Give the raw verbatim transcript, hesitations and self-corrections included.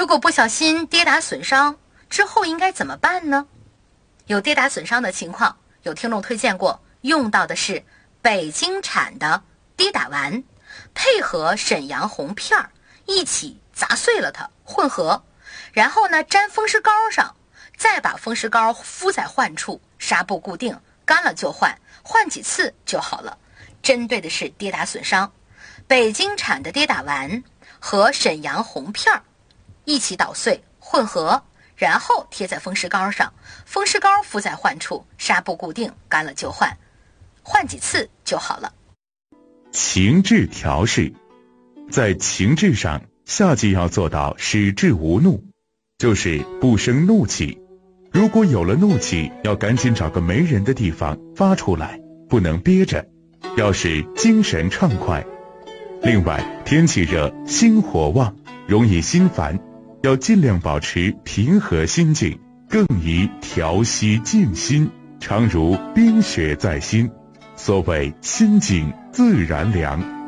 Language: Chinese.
如果不小心跌打损伤，之后应该怎么办呢？有跌打损伤的情况，有听众推荐过用到的是北京产的跌打丸，配合沈阳红片儿一起砸碎了它，混合，然后呢粘风湿膏上，再把风湿膏敷在患处，纱布固定，干了就换，换几次就好了。针对的是跌打损伤，北京产的跌打丸和沈阳红片儿一起捣碎混合，然后贴在风湿膏上，风湿膏敷在患处，纱布固定，干了就换，换几次就好了。 情志调试，在情志上，夏季要做到使志无怒，就是不生怒气。如果有了怒气，要赶紧找个没人的地方发出来，不能憋着，要使精神畅快。另外，天气热，心火旺，容易心烦，要尽量保持平和心境，更宜调息静心，常如冰雪在心。所谓心静自然凉。